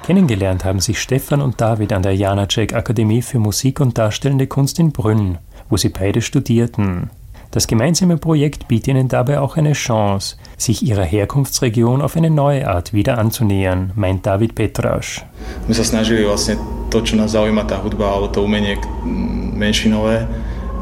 Kennengelernt haben sich Stefan und David an der Janáček-Akademie für Musik und Darstellende Kunst in Brünn, wo sie beide studierten. Das gemeinsame Projekt bietet ihnen dabei auch eine Chance, sich ihrer Herkunftsregion auf eine neue Art wieder anzunähern, meint David Petraš. My sa snažili vlastne to, čo nás zaujíma, tá hudba alebo to umenie menšinové,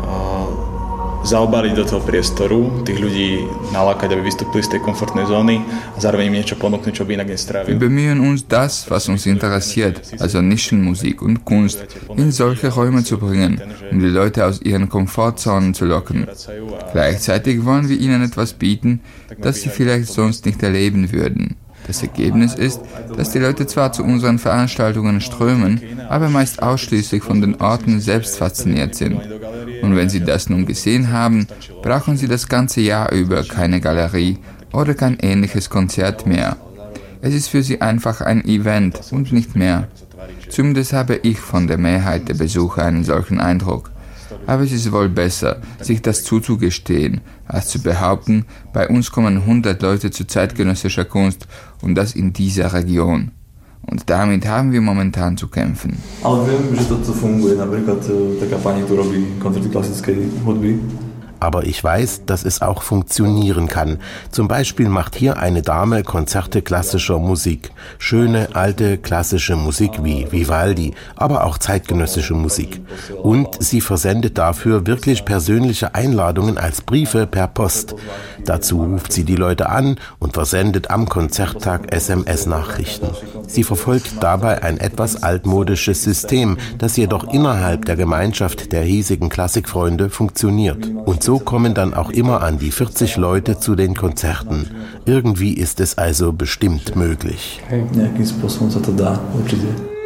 zaobaliť do toho priestoru, tých ľudí nalákať, aby vystúpili z tej komfortnej zóny a zároveň im niečo ponúknuť, čo by inak nestrávili. Wir bemühen uns, das, was uns interessiert, also Nischenmusik und Kunst, in solche Räume zu bringen, um die Leute aus ihren Komfortzonen zu locken. Gleichzeitig wollen wir ihnen etwas bieten, das sie vielleicht sonst nicht erleben würden. Das Ergebnis ist, dass die Leute zwar zu unseren Veranstaltungen strömen, aber meist ausschließlich von den Orten selbst fasziniert sind. Und wenn sie das nun gesehen haben, brauchen sie das ganze Jahr über keine Galerie oder kein ähnliches Konzert mehr. Es ist für sie einfach ein Event und nicht mehr. Zumindest habe ich von der Mehrheit der Besucher einen solchen Eindruck. Aber es ist wohl besser, sich das zuzugestehen, als zu behaupten, bei uns kommen 100 Leute zu zeitgenössischer Kunst und das in dieser Region. Und damit haben wir momentan zu kämpfen. Ale viem, že to funguje, napríklad taká pani tu robí koncerty klasickej hudby. Aber ich weiß, dass es auch funktionieren kann. Zum Beispiel macht hier eine Dame Konzerte klassischer Musik. Schöne, alte, klassische Musik wie Vivaldi, aber auch zeitgenössische Musik. Und sie versendet dafür wirklich persönliche Einladungen als Briefe per Post. Dazu ruft sie die Leute an und versendet am Konzerttag SMS-Nachrichten. Sie verfolgt dabei ein etwas altmodisches System, das jedoch innerhalb der Gemeinschaft der hiesigen Klassikfreunde funktioniert. Und so kommen dann auch immer an die 40 Leute zu den Konzerten. Irgendwie ist es also bestimmt möglich. Nejakým spôsobom sa to dá, určite.